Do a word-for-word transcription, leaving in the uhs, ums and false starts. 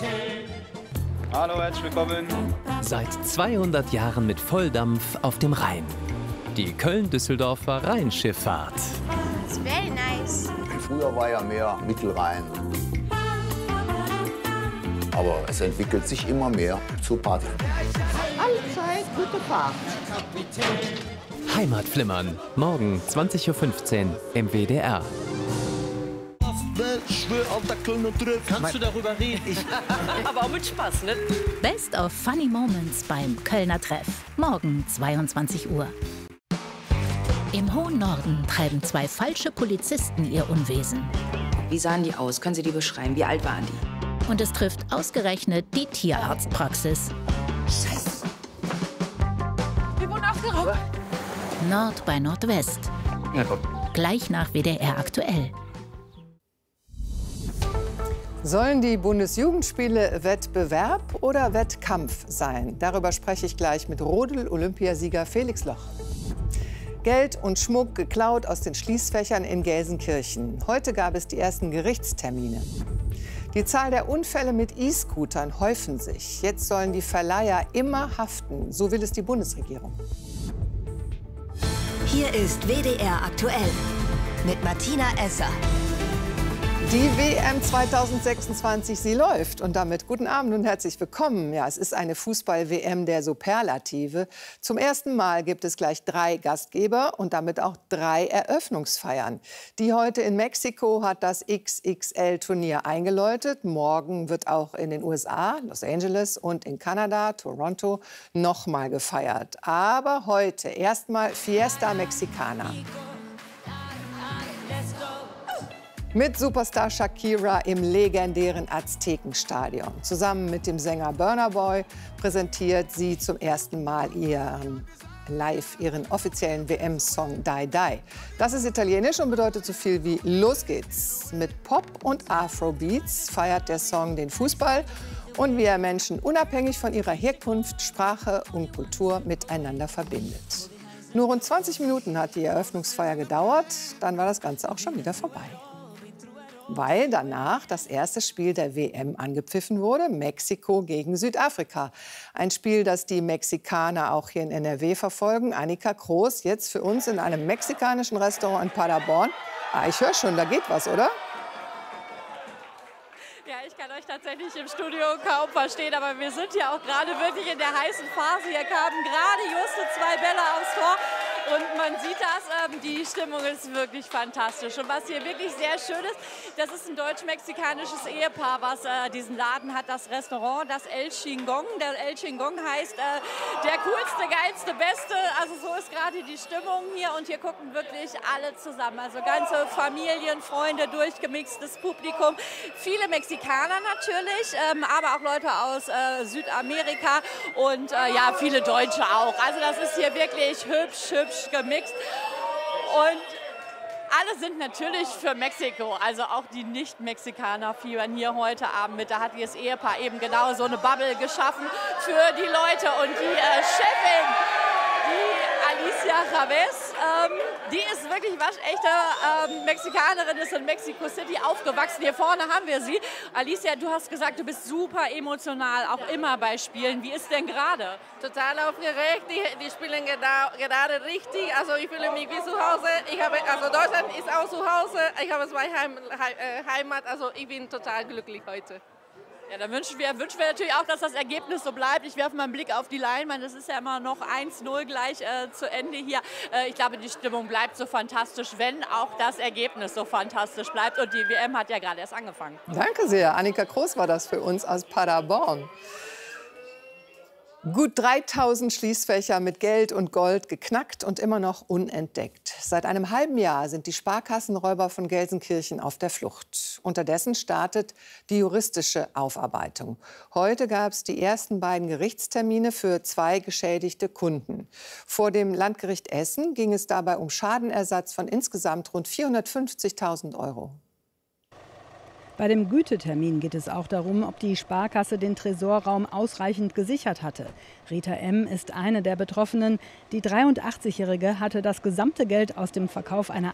Hallo, herzlich willkommen. Seit zweihundert Jahren mit Volldampf auf dem Rhein. Die Köln-Düsseldorfer Rheinschifffahrt. It's very nice. Früher war ja mehr Mittelrhein. Aber es entwickelt sich immer mehr zur Party. Allzeit gute Fahrt. Heimatflimmern. Morgen zwanzig Uhr fünfzehn im W D R. Kannst du darüber reden? Ich Aber auch mit Spaß, ne? Best of Funny Moments beim Kölner Treff. Morgen zweiundzwanzig Uhr. Im hohen Norden treiben zwei falsche Polizisten ihr Unwesen. Wie sahen die aus? Können Sie die beschreiben? Wie alt waren die? Und es trifft ausgerechnet die Tierarztpraxis. Scheiße. Wir wurden aufgeraubt. Nord bei Nordwest. Ja, komm. Gleich nach W D R aktuell. Sollen die Bundesjugendspiele Wettbewerb oder Wettkampf sein? Darüber spreche ich gleich mit Rodel-Olympiasieger Felix Loch. Geld und Schmuck geklaut aus den Schließfächern in Gelsenkirchen. Heute gab es die ersten Gerichtstermine. Die Zahl der Unfälle mit E-Scootern häufen sich. Jetzt sollen die Verleiher immer haften. So will es die Bundesregierung. Hier ist W D R aktuell mit Martina Esser. Die W M zweitausendsechsundzwanzig, sie läuft. Und damit guten Abend und herzlich willkommen. Ja, es ist eine Fußball-W M der Superlative. Zum ersten Mal gibt es gleich drei Gastgeber und damit auch drei Eröffnungsfeiern. Die heute in Mexiko hat das X X L-Turnier eingeläutet. Morgen wird auch in den U S A, Los Angeles und in Kanada, Toronto, noch mal gefeiert. Aber heute erstmal Fiesta Mexicana. Mit Superstar Shakira im legendären Aztekenstadion. Zusammen mit dem Sänger Burna Boy präsentiert sie zum ersten Mal ihren live ihren offiziellen W M-Song Die Die. Das ist italienisch und bedeutet so viel wie Los geht's. Mit Pop und Afrobeats feiert der Song den Fußball und wie er Menschen unabhängig von ihrer Herkunft, Sprache und Kultur miteinander verbindet. Nur rund zwanzig Minuten hat die Eröffnungsfeier gedauert, dann war das Ganze auch schon wieder vorbei. Weil danach das erste Spiel der W M angepfiffen wurde, Mexiko gegen Südafrika. Ein Spiel, das die Mexikaner auch hier in N R W verfolgen. Annika Groß, jetzt für uns in einem mexikanischen Restaurant in Paderborn. Ah, ich höre schon, da geht was, oder? Ja, ich kann euch tatsächlich im Studio kaum verstehen, aber wir sind ja auch gerade wirklich in der heißen Phase. Hier kamen gerade just zwei Bälle aufs Tor. Und man sieht das, ähm, die Stimmung ist wirklich fantastisch. Und was hier wirklich sehr schön ist, das ist ein deutsch-mexikanisches Ehepaar, was äh, diesen Laden hat, das Restaurant, das El Chingong. Der El Chingong heißt äh, der coolste, geilste, beste. Also so ist gerade die Stimmung hier und hier gucken wirklich alle zusammen. Also ganze Familien, Freunde, durchgemixtes Publikum. Viele Mexikaner natürlich, ähm, aber auch Leute aus äh, Südamerika und äh, ja, viele Deutsche auch. Also das ist hier wirklich hübsch, hübsch gemixt und alle sind natürlich für Mexiko, also auch die Nicht-Mexikaner fiebern hier heute Abend mit. Da hat dieses Ehepaar eben genau so eine Bubble geschaffen für die Leute und die äh, Chefin, die Alicia Chavez, ähm, die ist wirklich waschechte ähm, Mexikanerin, ist in Mexico City aufgewachsen. Hier vorne haben wir sie. Alicia, du hast gesagt, du bist super emotional, auch immer bei Spielen. Wie ist denn gerade? Total aufgeregt, die, die spielen gerade, gerade richtig, also ich fühle mich wie zu Hause. Ich habe, also Deutschland ist auch zu Hause, ich habe zwei Heim, Heim, Heimat, also ich bin total glücklich heute. Ja, dann wünschen wir, wünschen wir natürlich auch, dass das Ergebnis so bleibt. Ich werfe mal einen Blick auf die Leinwand. Es ist ja immer noch eins null gleich äh, zu Ende hier. Äh, ich glaube, die Stimmung bleibt so fantastisch, wenn auch das Ergebnis so fantastisch bleibt. Und die W M hat ja gerade erst angefangen. Danke sehr. Annika Groß war das für uns aus Paderborn. Gut dreitausend Schließfächer mit Geld und Gold geknackt und immer noch unentdeckt. Seit einem halben Jahr sind die Sparkassenräuber von Gelsenkirchen auf der Flucht. Unterdessen startet die juristische Aufarbeitung. Heute gab es die ersten beiden Gerichtstermine für zwei geschädigte Kunden. Vor dem Landgericht Essen ging es dabei um Schadenersatz von insgesamt rund vierhundertfünfzigtausend Euro. Bei dem Gütetermin geht es auch darum, ob die Sparkasse den Tresorraum ausreichend gesichert hatte. Rita M. ist eine der Betroffenen. Die dreiundachtzigjährige hatte das gesamte Geld aus dem Verkauf einer